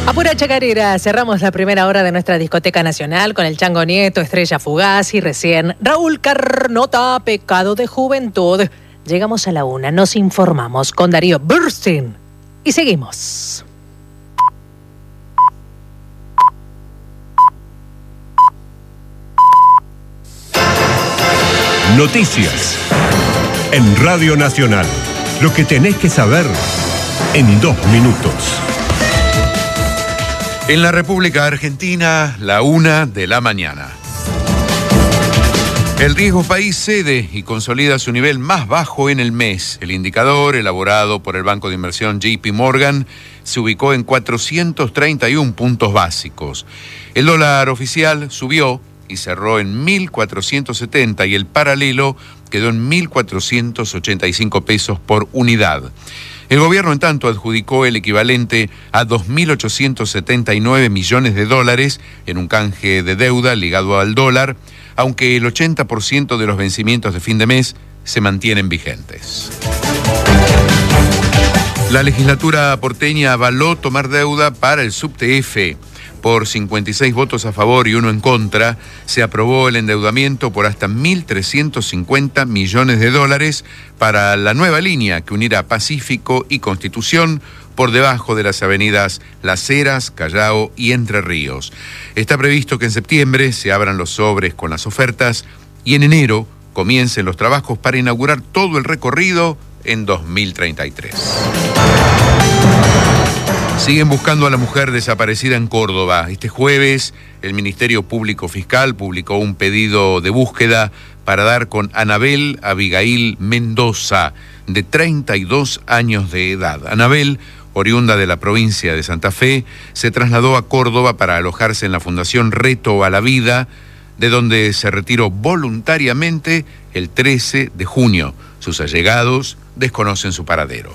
A pura chacarera, cerramos la primera hora de nuestra discoteca nacional con el Chango Nieto, Estrella Fugaz y recién Raúl Carnota, Pecado de Juventud. Llegamos a la 1, nos informamos con Darío Burstein y seguimos. Noticias en Radio Nacional. Lo que tenés que saber en 2 minutos. En la República Argentina, la 1 de la mañana. El riesgo país cede y consolida su nivel más bajo en el mes. El indicador, elaborado por el banco de inversión JP Morgan, se ubicó en 431 puntos básicos. El dólar oficial subió y cerró en 1.470 y el paralelo quedó en 1.485 pesos por unidad. El gobierno, en tanto, adjudicó el equivalente a 2.879 millones de dólares en un canje de deuda ligado al dólar, aunque el 80% de los vencimientos de fin de mes se mantienen vigentes. La legislatura porteña avaló tomar deuda para el subTF. Por 56 votos a favor y 1 en contra, se aprobó el endeudamiento por hasta 1.350 millones de dólares para la nueva línea que unirá Pacífico y Constitución por debajo de las avenidas Las Heras, Callao y Entre Ríos. Está previsto que en septiembre se abran los sobres con las ofertas y en enero comiencen los trabajos para inaugurar todo el recorrido en 2033. Siguen buscando a la mujer desaparecida en Córdoba. Este jueves, el Ministerio Público Fiscal publicó un pedido de búsqueda para dar con Anabel Abigail Mendoza, de 32 años de edad. Anabel, oriunda de la provincia de Santa Fe, se trasladó a Córdoba para alojarse en la Fundación Reto a la Vida, de donde se retiró voluntariamente el 13 de junio. Sus allegados desconocen su paradero.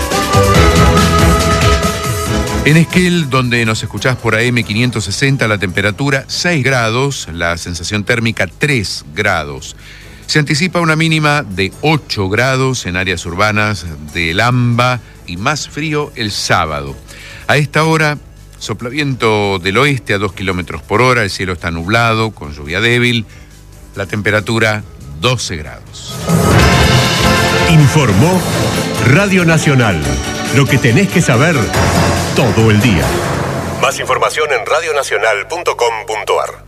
En Esquel, donde nos escuchás por AM560, la temperatura 6 grados, la sensación térmica 3 grados. Se anticipa una mínima de 8 grados en áreas urbanas de El Amba y más frío el sábado. A esta hora, sopla viento del oeste a 2 kilómetros por hora, el cielo está nublado, con lluvia débil, la temperatura 12 grados. Informó Radio Nacional. Lo que tenés que saber todo el día. Más información en radionacional.com.ar.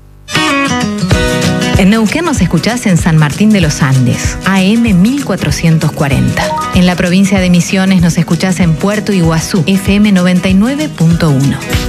En Neuquén nos escuchás en San Martín de los Andes, AM 1440. En la provincia de Misiones nos escuchás en Puerto Iguazú, FM 99.1.